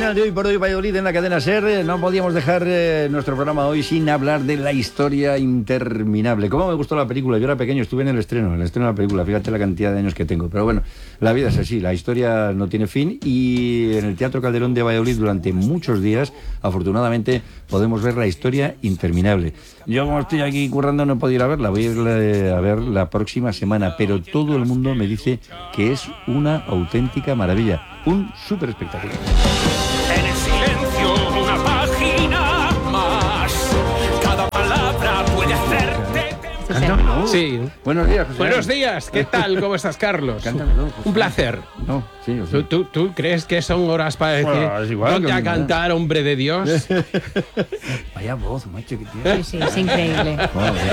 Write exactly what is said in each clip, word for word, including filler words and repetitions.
mañana de Hoy por Hoy Valladolid en la cadena SER. No podíamos dejar eh, nuestro programa hoy sin hablar de la historia interminable. ¿Cómo me gustó la película? Yo era pequeño, estuve en el estreno, en el estreno de la película. Fíjate la cantidad de años que tengo. Pero bueno, la vida es así, la historia no tiene fin. Y en el Teatro Calderón de Valladolid durante muchos días, afortunadamente, podemos ver la historia interminable. Yo, como estoy aquí currando, no he podido ir a verla. Voy a ir a ver la próxima semana. Pero todo el mundo me dice que es una auténtica maravilla. Un súper espectáculo. En el silencio, una página más. Cada palabra puede hacerte... Cántamelo. Sí. Buenos días, José. Buenos días, ¿qué tal? ¿Cómo estás, Carlos? Cántamelo, José. Un placer. No, sí, o ¿Tú, sea. tú, tú crees que son horas para decir Bueno, es igual ponte que a mi madre. cantar, hombre de Dios? Vaya voz, macho, que tiene. Sí, sí, es increíble. Joder.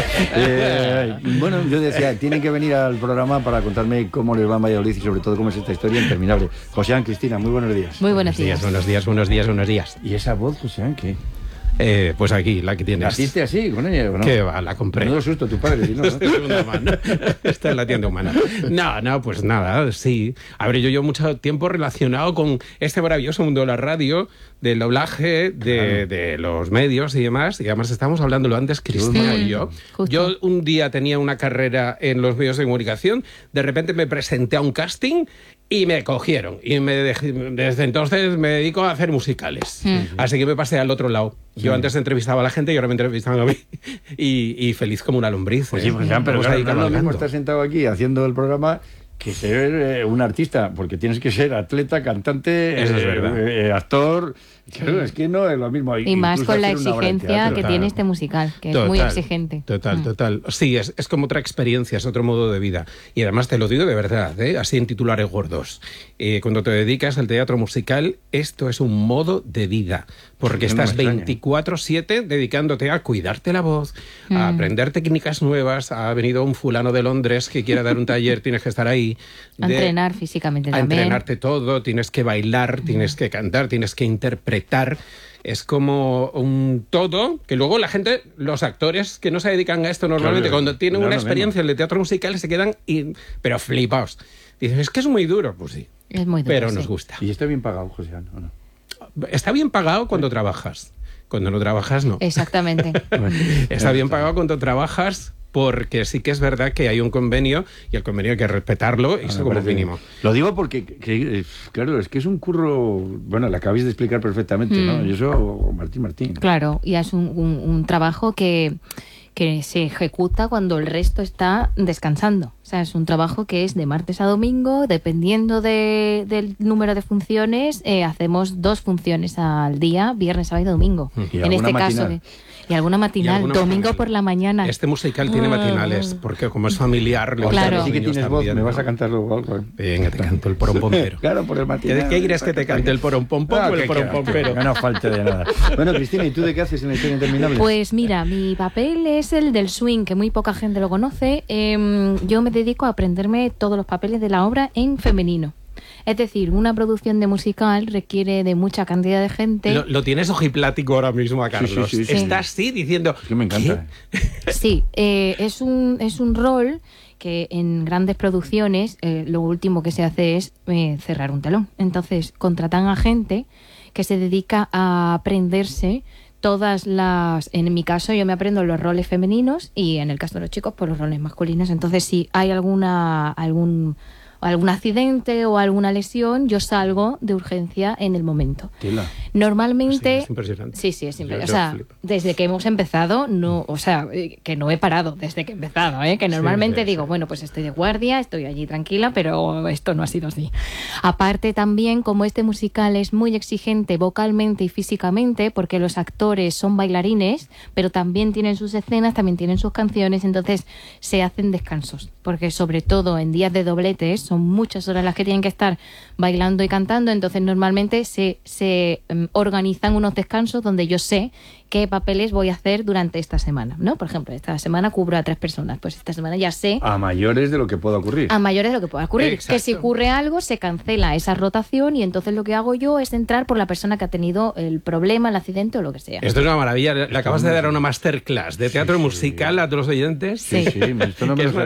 Eh, bueno, yo decía, tienen que venir al programa para contarme cómo les va en Valladolid y sobre todo cómo es esta historia interminable. José, Cristina, muy buenos días. Muy buenos días. Buenos días, buenos días, buenos días. ¿Y esa voz, José, qué? Eh, pues aquí, la que tienes. ¿Naciste así con ella o no? ¿Qué va? La compré. Menudo susto tu padre, si no, ¿no? Esta es segunda mano. Esta es la tienda humana. No, no, pues nada, sí. A ver, yo llevo mucho tiempo relacionado con este maravilloso mundo de la radio, del doblaje, de, Claro. de los medios y demás. Y además estábamos hablándolo antes, Cristina Mm, y yo. justo. Yo un día tenía una carrera en los medios de comunicación, de repente me presenté a un casting y me cogieron. Y me dej- desde entonces me dedico a hacer musicales. Mm. Así que me pasé al otro lado. Yo Sí. antes entrevistaba a la gente y ahora me entrevistaban a mí. Y, y feliz como una lombriz. Pues ¿eh? sí, pues ya, pero Vamos claro, ahí no es lo mismo cabalgando. estar sentado aquí haciendo el programa que ser eh, un artista, porque tienes que ser atleta, cantante, Eso es eh, verdad. eh, actor. Claro, es que no es lo mismo. Y más Incluso con la hacer una obra de exigencia teatro. que Total. tiene este musical, que es muy exigente. Total, Mm. total. Sí, es, es como otra experiencia, es otro modo de vida. Y además te lo digo de verdad, ¿eh? Así en titulares gordos. Eh, cuando te dedicas al teatro musical, esto es un modo de vida. Porque Sí, no me estás extraña. veinticuatro siete dedicándote a cuidarte la voz, a Mm. aprender técnicas nuevas. Ha venido un fulano de Londres que quiere dar un taller, tienes que estar ahí. A De- entrenar físicamente a también. entrenarte todo, tienes que bailar, tienes que cantar, tienes que interpretar. Es como un todo que luego la gente, los actores que no se dedican a esto normalmente, Claro, cuando tienen no una es lo experiencia de teatro musical se quedan, y- pero flipaos. Dicen, es que es muy duro. Pues sí, Es muy duro, pero sí. nos gusta. Y está bien pagado, José, ¿o no? Está bien pagado cuando trabajas. Cuando no trabajas, no. Exactamente. Está bien pagado cuando trabajas, porque sí que es verdad que hay un convenio y el convenio hay que respetarlo, y Ah, eso me como parece mínimo. bien. Lo digo porque, que, eh, claro, es que es un curro. Bueno, lo acabáis de explicar perfectamente, ¿no? Mm. Y eso, o Martín Martín. Claro, y es un, un- un trabajo que, que se ejecuta cuando el resto está descansando. O sea, es un trabajo que es de martes a domingo, dependiendo de- del número de funciones, eh, hacemos dos funciones al día, viernes, sábado y domingo. ¿Y en alguna este caso, matinal? que- y alguna matinal, Y alguna domingo matinal. por la mañana. Este musical tiene matinales, porque como es familiar, le O sea, gustan Claro. los sí que niños tienes voz, también, me ¿no? vas a cantar luego algo. Venga, te canto el porompompero. Claro, por el ¿Qué, matinal. ¿Qué quieres que te cante? ¿El porompompom Ah, o el que- porompompero? que No falta de nada. Bueno, Cristina, ¿y tú de qué haces en la historia interminable? Pues mira, mi papel es el del swing, que muy poca gente lo conoce. Em, yo me dedico a aprenderme todos los papeles de la obra en femenino. Es decir, una producción de musical requiere de mucha cantidad de gente. Lo, lo tienes ojiplático ahora mismo a Sí, sí, Carlos. sí, sí. Estás así diciendo... Es que me encanta. ¿qué? ¿eh? Sí, eh, es, un, es un rol que en grandes producciones eh, lo último que se hace es eh, cerrar un telón. Entonces contratan a gente que se dedica a aprenderse todas las... En mi caso yo me aprendo los roles femeninos y en el caso de los chicos pues los roles masculinos. Entonces si hay alguna algún algún accidente o alguna lesión, yo salgo de urgencia en el momento. Tela. Normalmente... Sí, es impresionante. Sí, sí, es impresionante. Yo- O yo sea, flipo. desde que hemos empezado, no, o sea, eh, que no he parado desde que he empezado, ¿eh? Que normalmente sí, digo, sí. bueno, pues estoy de guardia, estoy allí tranquila, pero esto no ha sido así. Aparte también, como este musical es muy exigente vocalmente y físicamente, porque los actores son bailarines, pero también tienen sus escenas, también tienen sus canciones, entonces se hacen descansos, porque sobre todo en días de dobletes son muchas horas las que tienen que estar bailando y cantando, entonces normalmente se, se em, organizan unos descansos donde yo sé qué papeles voy a hacer durante esta semana, ¿no? Por ejemplo, esta semana cubro a tres personas, pues esta semana ya sé A mayores de lo que pueda ocurrir. a mayores de lo que pueda ocurrir. Exacto. Que si ocurre algo, se cancela esa rotación y entonces lo que hago yo es entrar por la persona que ha tenido el problema, el accidente o lo que sea. Esto es una maravilla. Le acabas de dar una masterclass de teatro Sí, sí. musical a todos los oyentes. Sí, sí, esto no me Que lo es, sabía es yo, ¿eh? maravilloso.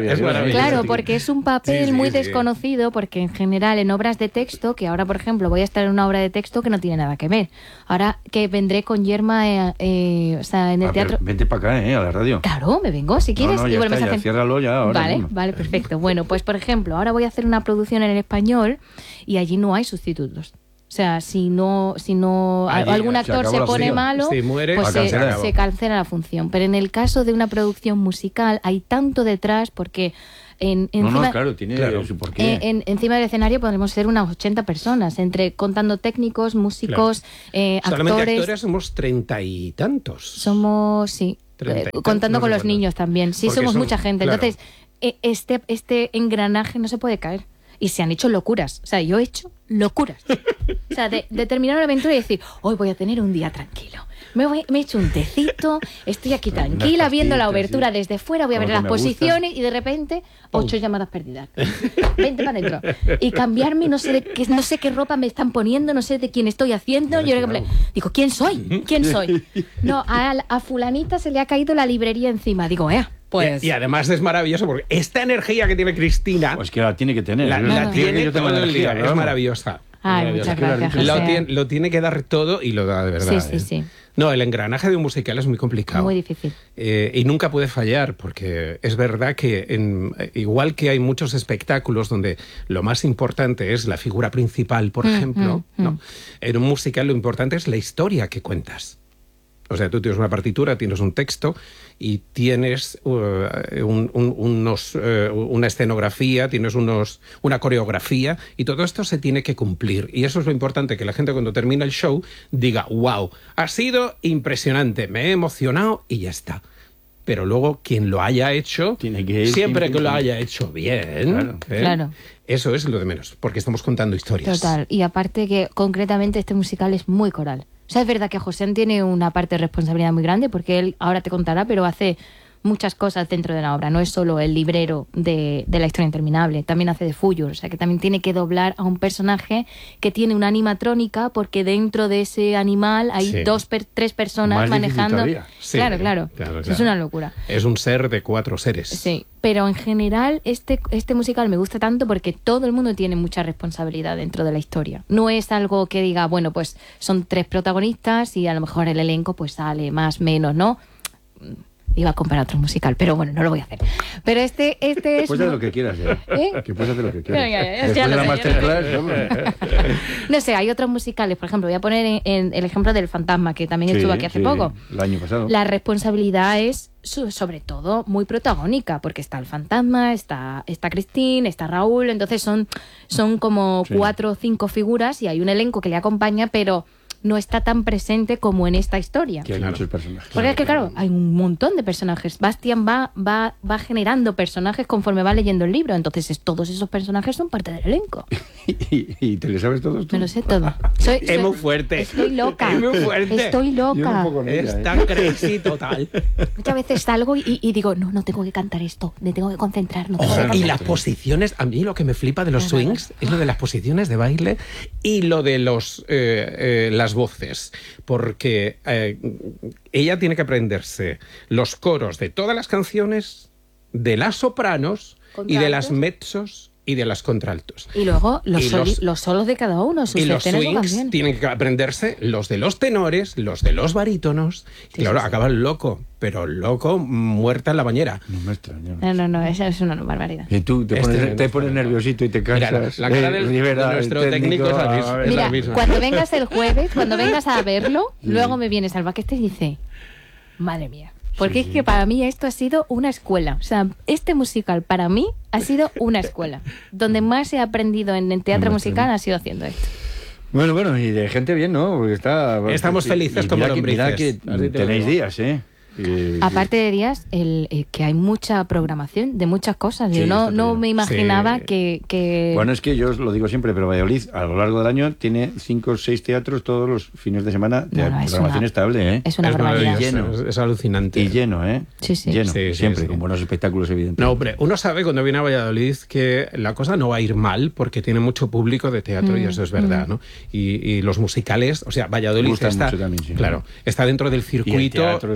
maravilloso. Claro, porque es un papel Sí, sí, muy sí. desconocido, porque en general en obras de texto, que ahora por ejemplo voy a estar en una obra de texto que no tiene nada que ver. Ahora que vendré con Yerma, eh, eh, o sea, en el Ah, teatro... pero vente para acá, ¿eh? A la radio. Claro, me vengo si quieres No, no, y ya volvemos está, a ya, hacer... ciérralo ya ahora Vale, mismo. vale, perfecto. Bueno, pues por ejemplo, ahora voy a hacer una producción en el español y allí no hay sustitutos. O sea, si no, si no Allí algún se actor acabó se la pone función. malo, Si muere, pues se se, cancela. se cancela la función. Pero en el caso de una producción musical hay tanto detrás porque en, No, encima, no, claro, tiene Claro. su porqué. eh, en- encima del escenario podremos ser unas ochenta personas, entre contando técnicos, músicos, eh, Solamente actores. actores somos treinta y tantos. Somos, sí, Treinta y eh, tantos, contando no con sé los cuántos. niños también. Sí, Porque somos son- mucha gente. claro. Entonces, eh, este, este engranaje no se puede caer. Y se han hecho locuras. O sea, yo he hecho locuras. O sea, de, de terminar una aventura y decir, hoy voy a tener un día tranquilo. Me, voy- me he hecho un tecito, estoy aquí Unas tranquila viendo la pastillas, obertura sí. desde fuera, voy a Con ver lo las que me gusta. posiciones y de repente, ocho llamadas perdidas. Vente para adentro. Y cambiarme, no sé, de qué, no sé qué ropa me están poniendo, no sé de quién estoy haciendo. Yo claro. digo, ¿quién soy? ¿Quién soy? No, a, a fulanita se le ha caído la librería encima. Digo, eh, pues... Y, y además es maravilloso porque esta energía que tiene Cristina Pues que la tiene que tener. la, ¿eh? la Yo tiene tengo todo el energía, día. pero Es vamos. maravillosa. Ay, Maravillosa. muchas gracias, José. Lo tiene, lo tiene que dar todo y lo da de verdad. Sí, sí, ¿eh? sí. No, el engranaje de un musical es muy complicado. Muy difícil. Eh, y nunca puede fallar, porque es verdad que en- igual que hay muchos espectáculos donde lo más importante es la figura principal, por Mm, ejemplo, mm, ¿no? mm. En un musical lo importante es la historia que cuentas. O sea, tú tienes una partitura, tienes un texto y tienes uh, un- un- unos, uh, una escenografía, tienes unos, una coreografía y todo esto se tiene que cumplir. Y eso es lo importante, que la gente cuando termina el show diga, wow, ha sido impresionante, me he emocionado y ya está. Pero luego quien lo haya hecho, Tiene que ir, siempre tiene que que- lo haya hecho bien, Claro. ¿eh? Claro. Eso es lo de menos, porque estamos contando historias. Total. Y aparte que concretamente este musical es muy coral. O sea, es verdad que José tiene una parte de responsabilidad muy grande porque él ahora te contará, pero hace muchas cosas dentro de la obra. No es solo el librero de, de la historia interminable, también hace de Fuyur. O sea, que también tiene que doblar a un personaje que tiene una animatrónica porque dentro de ese animal hay Sí. dos, per- tres personas Más difícil manejando. todavía. Sí, claro, claro, claro, Es claro. una locura. Es un ser de cuatro seres. Sí, pero en general este, este musical me gusta tanto porque todo el mundo tiene mucha responsabilidad dentro de la historia. No es algo que diga, bueno, pues son tres protagonistas y a lo mejor el elenco pues sale más, menos, ¿no? Iba a comparar otro musical, pero bueno, no lo voy a hacer. Pero este, este es... Puedes hacer lo que quieras, ¿eh? ¿Eh? Que puedes hacer lo que quieras. Ya, ya, ya, Después ya de lo la sé, ya lo masterclass, vamos. No sé, hay otros musicales, por ejemplo, voy a poner en, en el ejemplo del Fantasma, que también Sí, estuvo aquí hace sí, poco. El año pasado. La responsabilidad es so- sobre todo muy protagónica, porque está el fantasma, está, está Christine, está Raúl, entonces son, son como Sí. cuatro o cinco figuras y hay un elenco que le acompaña, pero no está tan presente como en esta historia. Que hay Claro. muchos personajes. Porque es que, claro, hay un montón de personajes. Bastian va, va, va generando personajes conforme va leyendo el libro. Entonces, es- todos esos personajes son parte del elenco. ¿Y, y te le sabes todos tú? Me lo sé todo. Soy, Es soy- muy fuerte. Estoy loca. Es muy fuerte. Estoy Yo loca. un poco negra, Está ¿eh? crazy total. Muchas veces salgo y, y digo, no, no tengo que cantar esto. Me tengo que concentrar. No tengo que Ojo, y cantar. las posiciones, a mí lo que me flipa de los Ajá. swings es lo de las posiciones de baile y lo de los eh, eh, las voces, porque eh, ella tiene que aprenderse los coros de todas las canciones, de las sopranos y de las Contraltos. mezzos y de las contraltos. Y luego los, Y soli- los- los solos de cada uno, sus Y los escenas swings también. tienen que aprenderse los de los tenores, los de los barítonos. Y claro, sí, sí. acaban loco, pero loco, muerta en la bañera. No me extraña. No, no, no, esa es una barbaridad. Y tú te Este pones, es te el- pones nerviosito y te Mira, cansas. la cara Eh, del- Rivera, de nuestro el técnico es la a misma. ver, Es Mira, la misma. cuando vengas el jueves, cuando vengas a verlo, luego me vienes al backstage y dice, madre mía. Porque es que para mí esto ha sido una escuela. O sea, este musical para mí ha sido una escuela. Donde más he aprendido en el teatro Hombre, musical ha sido haciendo esto. Bueno, bueno, y de gente bien, ¿no? Porque está, Estamos y- felices y como mira que, mira que lombrices. Así te lo tenéis digo. días, ¿eh? Y- Aparte de días, el, eh, que hay mucha programación de muchas cosas. Sí, Yo no, está no bien. me imaginaba Sí. que... que- Bueno, es que yo os lo digo siempre, pero Valladolid a lo largo del año tiene cinco o seis teatros todos los fines de semana de Bueno, es programación una- estable, ¿eh? es una Es barbaridad. maravilloso, Lleno. Es, es alucinante. Y lleno, ¿eh? Sí, sí. Lleno, Sí, sí, siempre, sí. con buenos espectáculos, evidentemente. No, hombre, uno sabe cuando viene a Valladolid que la cosa no va a ir mal porque tiene mucho público de teatro y Mm, eso es verdad, ¿no? Y, y los musicales, o sea, Valladolid Gustan está, mucho también, sí. claro, está dentro del Y el circuito teatro es un habitual teatro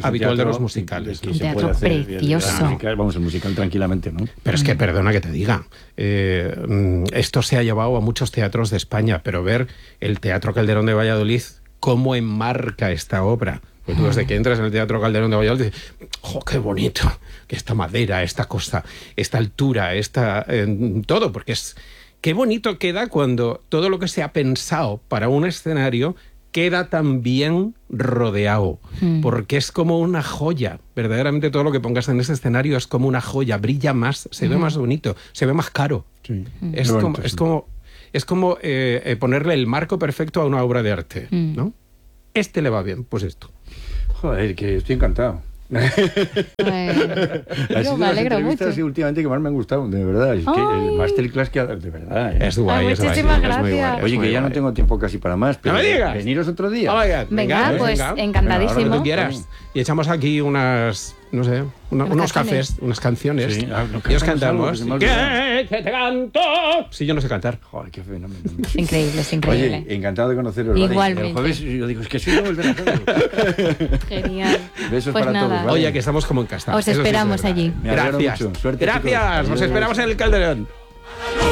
de los musicales. que ¿no? Un se teatro puede hacer, precioso. el musical, vamos, el musical tranquilamente, ¿no? Pero es que, perdona que te diga, eh, mm, esto se ha llevado a muchos teatros de España, pero ver el Teatro Calderón de Valladolid, cómo enmarca esta obra. Pues tú desde que entras en el Teatro Calderón de Valladolid dices, ¡oh, qué bonito! Que esta madera, esta cosa, esta altura, esta eh, todo, porque es... Qué bonito queda cuando todo lo que se ha pensado para un escenario queda tan bien rodeado, mm. porque es como una joya. Verdaderamente todo lo que pongas en ese escenario es como una joya, brilla más, se mm. ve más bonito, se ve más caro. Sí. Es, como, bonito, es sí. como es como eh, eh, ponerle el marco perfecto a una obra de arte, mm. ¿no? Este le va bien, pues esto. Joder, que estoy encantado. Bueno, yo me alegro mucho. Así, últimamente que más me han gustado, de verdad. Es que el masterclass que ha dado, de verdad. ¿eh? Es guay, Ay, es guay. Muchísimas Es gracias. muy guay, Oye, que ya guay. no tengo tiempo casi para más, pero ¡No me digas! veniros otro día. Oh, venga, venga, venga, pues venga. encantadísimo. Venga, ahora que tú quieras. Y echamos aquí unas, no sé, una, unos canciones. cafés, unas canciones. Sí, ah, no, y os cantamos cantamos. algo, que se me ha ¿Qué? ¿Que te canto? Sí, yo no sé cantar. Joder, qué fenómeno. Es increíble, es increíble. Oye, encantado de conoceros. ¿vale? Igualmente. El jueves yo digo, es que soy yo volver a hacerlo. Genial. Besos Pues para nada. todos. ¿vale? Oye, que estamos como en casa. Os Eso sí es esperamos verdad. allí. Me alegro Gracias. mucho. Suerte, Gracias. chicos. Nos Adiós. esperamos en el Calderón.